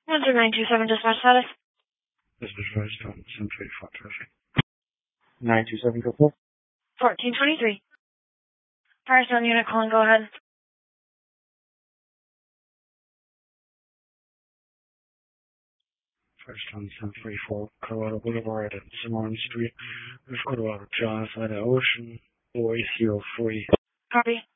927 dispatch status. This is Rose Jones, 734 traffic. 927 go for 1423. Firestone unit calling, go ahead. Firestone 734, Colorado Boulevard and Simone Street, Colorado, John, side of Ocean, Boy 03. Copy.